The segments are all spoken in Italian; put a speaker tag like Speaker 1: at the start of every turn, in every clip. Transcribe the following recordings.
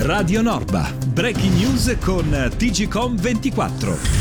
Speaker 1: Radio Norba, breaking news con TGcom 24.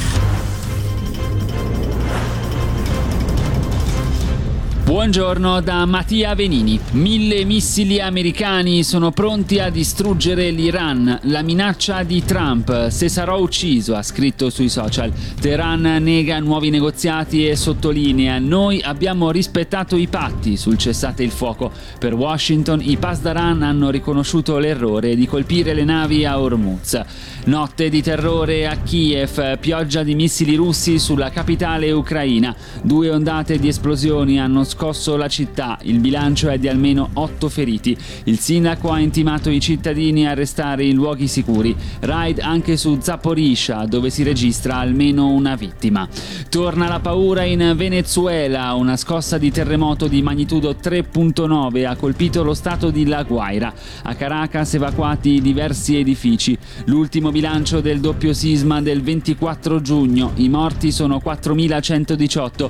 Speaker 2: Buongiorno da Mattia Venini. 1000 missili americani sono pronti a distruggere l'Iran. La minaccia di Trump: se sarò ucciso, ha scritto sui social. Teheran nega nuovi negoziati e sottolinea: noi abbiamo rispettato i patti sul cessate il fuoco. Per Washington i Pasdaran hanno riconosciuto l'errore di colpire le navi a Hormuz. Notte di terrore a Kiev, pioggia di missili russi sulla capitale ucraina. 2 ondate di esplosioni hanno scosso la città, il bilancio è di almeno 8 feriti. Il sindaco ha intimato i cittadini a restare in luoghi sicuri. Raid anche su Zaporizhzhia, dove si registra almeno una vittima. Torna la paura in Venezuela, una scossa di terremoto di magnitudo 3.9 ha colpito lo stato di La Guaira. A Caracas evacuati diversi edifici. L'ultimo bilancio del doppio sisma del 24 giugno, i morti sono 4.118,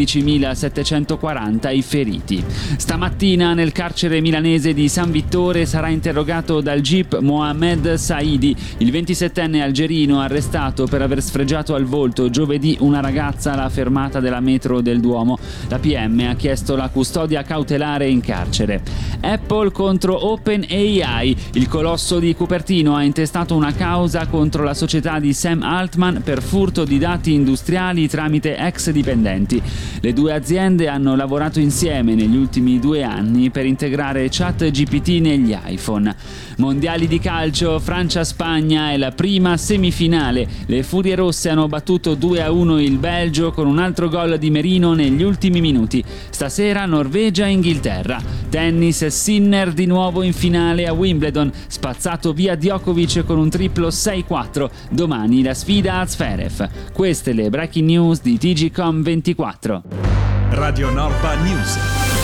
Speaker 2: 16.740 i feriti. Stamattina nel carcere milanese di San Vittore sarà interrogato dal GIP Mohamed Saidi, il 27enne algerino arrestato per aver sfregiato al volto giovedì una ragazza alla fermata della metro del Duomo. La PM ha chiesto la custodia cautelare in carcere. Apple contro OpenAI, il colosso di Cupertino ha intestato una causa contro la società di Sam Altman per furto di dati industriali tramite ex dipendenti. Le 2 aziende hanno lavorato insieme negli ultimi 2 anni per integrare ChatGPT negli iPhone. Mondiali di calcio, Francia-Spagna è la prima semifinale. Le Furie Rosse hanno battuto 2-1 il Belgio con un altro gol di Merino negli ultimi minuti. Stasera Norvegia-Inghilterra. Tennis, Sinner di nuovo in finale a Wimbledon, spazzato via Djokovic con un triplo 6-4. Domani la sfida a Zverev. Queste le breaking news di TGcom 24.
Speaker 1: Radio Norba News.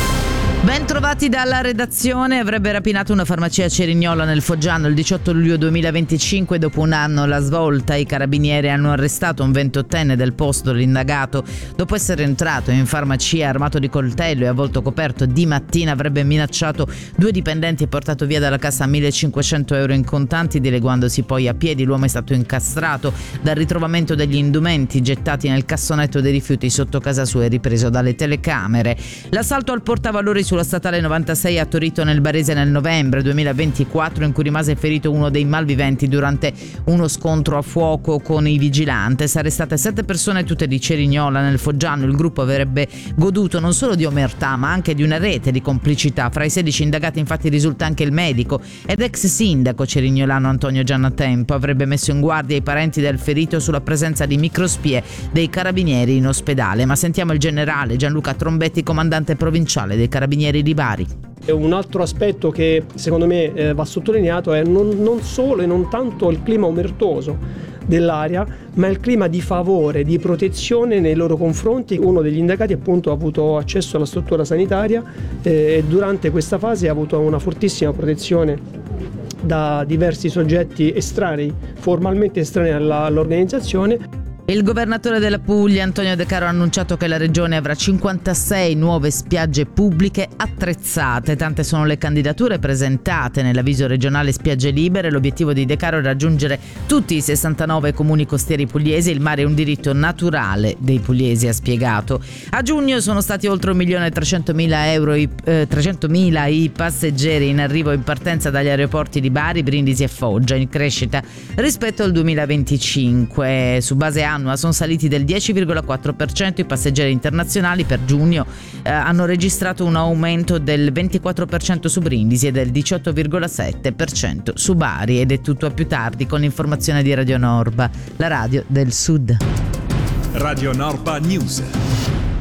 Speaker 3: Ben trovati dalla redazione. Avrebbe rapinato una farmacia a Cerignola nel Foggiano il 18 luglio 2025. Dopo un anno la svolta, i carabinieri hanno arrestato un 28enne del posto. L'indagato, dopo essere entrato in farmacia armato di coltello e a volto coperto di mattina, avrebbe minacciato 2 dipendenti e portato via dalla cassa 1.500 euro in contanti, dileguandosi poi a piedi. L'uomo è stato incastrato dal ritrovamento degli indumenti gettati nel cassonetto dei rifiuti sotto casa sua e ripreso dalle telecamere. L'assalto al portavalori sulla statale 96 a Torito nel Barese nel novembre 2024, in cui rimase ferito uno dei malviventi durante uno scontro a fuoco con i vigilantes. Arrestate 7 persone, tutte di Cerignola nel Foggiano. Il gruppo avrebbe goduto non solo di omertà ma anche di una rete di complicità. Fra i 16 indagati infatti risulta anche il medico ed ex sindaco cerignolano Antonio Giannatempo. Avrebbe messo in guardia i parenti del ferito sulla presenza di microspie dei carabinieri in ospedale. Ma sentiamo il generale Gianluca Trombetti, comandante provinciale dei carabinieri di Bari.
Speaker 4: Un altro aspetto che secondo me va sottolineato è non solo e non tanto il clima omertoso dell'area, ma il clima di favore, di protezione nei loro confronti. Uno degli indagati appunto ha avuto accesso alla struttura sanitaria e durante questa fase ha avuto una fortissima protezione da diversi soggetti estranei, formalmente estranei all'organizzazione.
Speaker 3: Il governatore della Puglia, Antonio De Caro, ha annunciato che la regione avrà 56 nuove spiagge pubbliche attrezzate. Tante sono le candidature presentate nell'avviso regionale Spiagge Libere. L'obiettivo di De Caro è raggiungere tutti i 69 comuni costieri pugliesi. Il mare è un diritto naturale dei pugliesi, ha spiegato. A giugno sono stati oltre 1.300.000 i passeggeri in arrivo in partenza dagli aeroporti di Bari, Brindisi e Foggia, in crescita rispetto al 2025. Su base annua sono saliti del 10,4%. I passeggeri internazionali per giugno hanno registrato un aumento del 24% su Brindisi e del 18,7% su Bari. Ed è tutto a più tardi con l'informazione di Radio Norba, la radio del Sud.
Speaker 1: Radio Norba News.